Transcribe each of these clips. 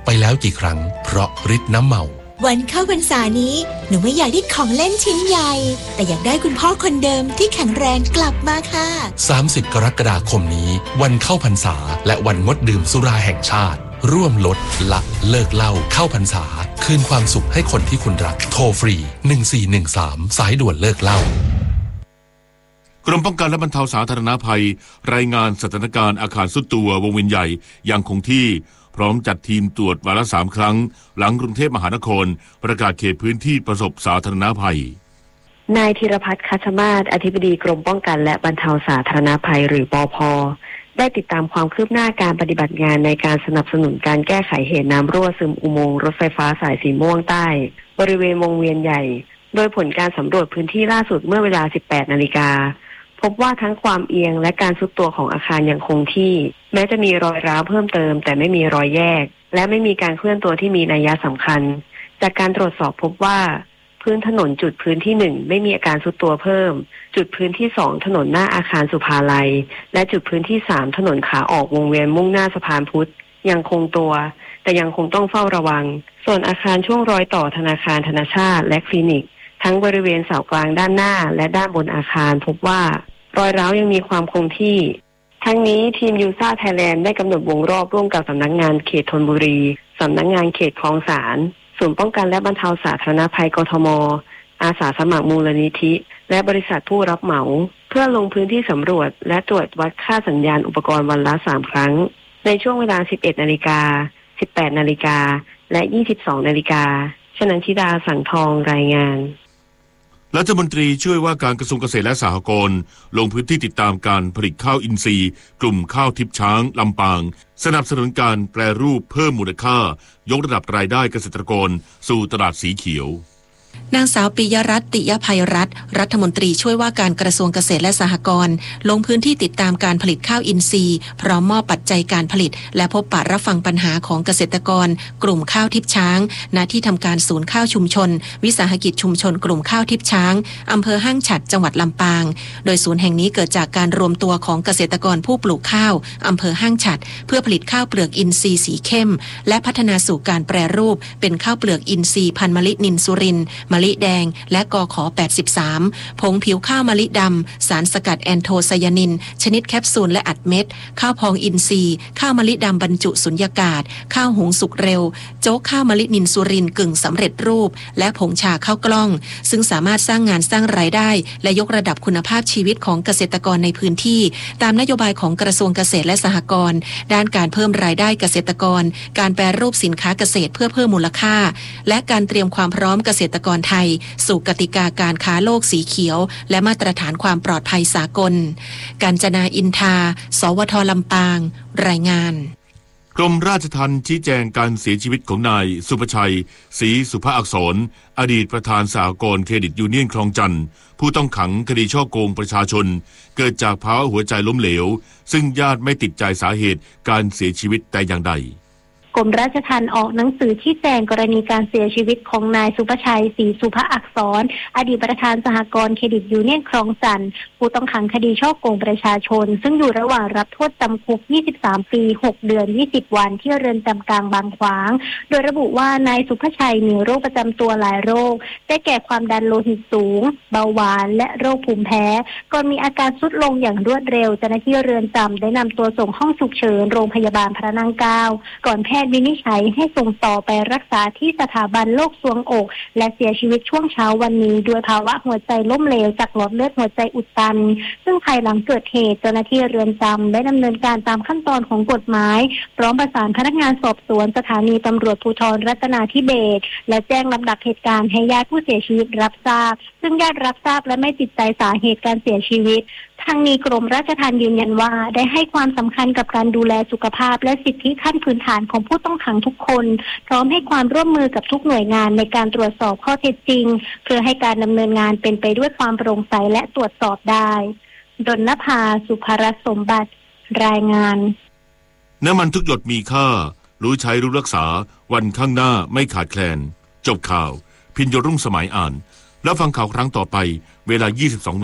ไปแล้วกี่ครั้งเพราะฤทธิ์น้ำเมาวันเข้าพรรษานี้หนูไม่อยากได้ของเล่นชิ้นใหญ่แต่อยากได้คุณพ่อคนเดิมที่แข็งแรงกลับมาค่ะ 30 กรกฎาคมนี้วันเข้าพรรษาและวันงดดื่มสุราแห่งชาติร่วมลดละเลิกเหล้าเข้าพรรษาคืนความสุขให้คนที่คุณรักโทรฟรี1413สายด่วนเลิกเหล้ากรมป้องกันและบรรเทาสาธารณภัยรายงานสถานการณ์อาคารทรุดตัววงเวียนใหญ่ยังคงที่พร้อมจัดทีมตรวจวันละ3 ครั้งหลังกรุงเทพมหานครประกาศเขตพื้นที่ประสบสาธารณภัยนายธีรพัฒน์คัชมาศอธิบดีกรมป้องกันและบรรเทาสาธารณภัยหรือปภ.ได้ติดตามความคืบหน้าการปฏิบัติงานในการสนับสนุนการแก้ไขเหตุน้ำรั่วซึมอุโมงค์รถไฟฟ้าสายสีม่วงใต้บริเวณวงเวียนใหญ่โดยผลการสำรวจพื้นที่ล่าสุดเมื่อเวลา 18 นาฬิกาพบว่าทั้งความเอียงและการทรุดตัวของอาคารยังคงที่แม้จะมีรอยร้าวเพิ่มเติมแต่ไม่มีรอยแยกและไม่มีการเคลื่อนตัวที่มีนัยสำคัญจากการตรวจสอบพบว่าพื้นถนนจุดพื้นที่1ไม่มีอาการทรุดตัวเพิ่มจุดพื้นที่2ถนนหน้าอาคารสุภาลัยและจุดพื้นที่3ถนนขาออกวงเวียนมุ่งหน้าสะพานพุทธยังคงตัวแต่ยังคงต้องเฝ้าระวังส่วนอาคารช่วงรอยต่อธนาคารธนชาติและคลินิกทั้งบริเวณเสากลางด้านหน้าและด้านบนอาคารพบว่ารอยร้าวยังมีความคงที่ทั้งนี้ทีมยูซ่าไทยแลนด์ได้กำหนดวงรอบร่วมกับสำนักงานเขตธนบุรีสำนักงานเขตคลองสารศูนย์ป้องกันและบรรเทาสาธารณภัยกทม.อาสาสมัครมูลนิธิและบริษัทผู้รับเหมาเพื่อลงพื้นที่สำรวจและตรวจวัดค่าสัญญาณอุปกรณ์วันละ3 ครั้งในช่วงเวลา 11 นาฬิกา 18 นาฬิกาและ 22 นาฬิกาชนันทิดาสังทองรายงานรัฐมนตรีช่วยว่าการกระทรวงเกษตรและสหกรณ์ลงพื้นที่ติดตามการผลิตข้าวอินทรีย์กลุ่มข้าวทิพย์ช้างลำปางสนับสนุนการแปรรูปเพิ่มมูลค่ายกระดับรายได้เกษตรกรสู่ตลาดสีเขียวนางสาวปิยรัตน์ติยภัยรัตน์รัฐมนตรีช่วยว่าการกระทรวงเกษตรและสหกรณ์ลงพื้นที่ติดตามการผลิตข้าวอินทรีย์พร้อมมอบปัจจัยการผลิตและพบปะรับฟังปัญหาของเกษตรกรกลุ่มข้าวทิพย์ช้างณที่ทำการศูนย์ข้าวชุมชนวิสาหกิจชุมชนกลุ่มข้าวทิพย์ช้างอำเภอห้างฉัตรจังหวัดลำปางโดยศูนย์แห่งนี้เกิดจากการรวมตัวของเกษตรกรผู้ปลูกข้าวอำเภอห้างฉัตรเพื่อผลิตข้าวเปลือกอินทรีย์สีเข้มและพัฒนาสู่การแปรรูปเป็นข้าวเปลือกอินทรีย์พันธุ์มะลินินสุรินทร์มะลิแดงและกข83ผงผิวข้าวมะลิดำสารสกัดแอนโทไซยานินชนิดแคปซูลและอัดเม็ดข้าวพองอินทรีย์ข้าวมะลิดำบรรจุสุญญากาศข้าวหุงสุกเร็วโจ๊กข้าวมะลินินสุรินทร์กึ่งสำเร็จรูปและผงชาข้าวกล้องซึ่งสามารถสร้างงานสร้างรายได้และยกระดับคุณภาพชีวิตของเกษตรกรในพื้นที่ตามนโยบายของกระทรวงเกษตรและสหกรณ์ด้านการเพิ่มรายได้เกษตรกรการแปรรูปสินค้าเกษตรเพื่อเพิ่มมูลค่าและการเตรียมความพร้อมเกษตรกรไทยสู่กติกาการค้าโลกสีเขียวและมาตรฐานความปลอดภัยสากลกาญจนาอินทาสวทลำปางรายงานกรมราชทัณฑ์ชี้แจงการเสียชีวิตของนายสุภชัยศรีสุภอักษรอดีตประธานสหกรณ์เครดิตยูเนียนคลองจันทร์ผู้ต้องขังคดีฉ้อโกงประชาชนเกิดจากภาวะหัวใจล้มเหลวซึ่งญาติไม่ติดใจสาเหตุการเสียชีวิตแต่อย่างใดกรมราชทัณฑ์ออกหนังสือชี้แจงกรณีการเสียชีวิตของนายสุภชัยศรีสุภอักษรอดีตประธานสหกรณ์เครดิตยูเนียนคลองจันทร์ผู้ต้องขังคดีฉ้อโกงประชาชนซึ่งอยู่ระหว่างรับโทษจำคุก23 ปี 6 เดือน 20 วันที่เรือนจำกลางบางขวางโดยระบุว่านายสุภชัยมีโรคประจำตัวหลายโรคได้แก่ความดันโลหิตสูงเบาหวานและโรคภูมิแพ้ก่อนมีอาการทรุดลงอย่างรวดเร็วเจ้าหน้าที่เรือนจำได้นำตัวส่งห้องฉุกเฉินโรงพยาบาลพระนางเกล้าก่อนแพทย์วินิจฉัยให้ส่งต่อไปรักษาที่สถาบันโรคทรวงอกและเสียชีวิตช่วงเช้าวันนี้ด้วยภาวะหัวใจล้มเหลวจากหลอดเลือดหัวใจอุดตันซึ่งภายหลังเกิดเหตุเจ้าหน้าที่เรือนจำได้ดำเนินการตามขั้นตอนของกฎหมายพร้อมประสานพนักงานสอบสวนสถานีตำรวจภูธรรัตนาธิเบศรและแจ้งลำดับเหตุการณ์ให้ญาติผู้เสียชีวิตรับทราบซึ่งญาติรับทราบและไม่ติดใจสาเหตุการเสียชีวิตทางนี้กรมราชทัณฑ์ยืนยันว่าได้ให้ความสำคัญกับการดูแลสุขภาพและสิทธิขั้นพื้นฐานของผู้ต้องขังทุกคนพร้อมให้ความร่วมมือกับทุกหน่วยงานในการตรวจสอบข้อเท็จจริงเพื่อให้การดำเนินงานเป็นไปด้วยความโปร่งใสและตรวจสอบได้ดลนภาสุภรัตน์สมบัติรายงานน้ำมันทุกหยดมีค่ารู้ใช้รู้รักษาวันข้างหน้าไม่ขาดแคลนจบข่าวพิญโยรุ่งสมัยอ่านแล้วฟังข่าวครั้งต่อไปเวลา 22:00 น.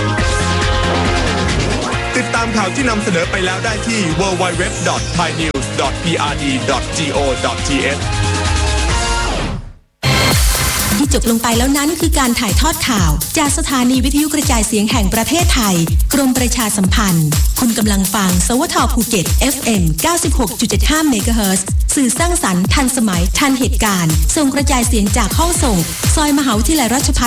ติดตามข่าวที่นำเสนอไปแล้วได้ที่ www.thainews www.prd.go.th ที่จบลงไปแล้วนั้นคือการถ่ายทอดข่าวจากสถานีวิทยุกระจายเสียงแห่งประเทศไทยกรมประชาสัมพันธ์คุณกำลังฟังสวทภูเก็ต FM 96.75 เมกะเฮิรตซ์สื่อสร้างสรรค์ทันสมัยทันเหตุการณ์ส่งกระจายเสียงจากห้องส่งซอยมหาวิทยาลัยราชภัฏ